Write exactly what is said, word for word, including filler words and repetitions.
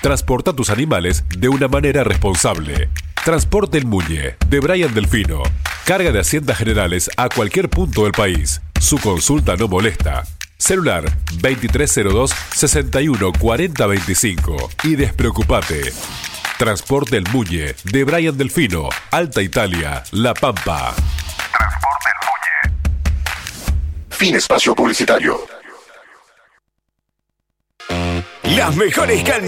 Transporta tus animales de una manera responsable. Transporte El Muelle, de Brian Delfino. Carga de haciendas generales a cualquier punto del país. Su consulta no molesta. Celular veintitrés cero dos, sesenta y uno, cuarenta veinticinco. Y despreocupate. Transporte El Muelle, de Brian Delfino. Alta Italia, La Pampa. Transporte El Muelle. Fin espacio publicitario. Las mejores canciones.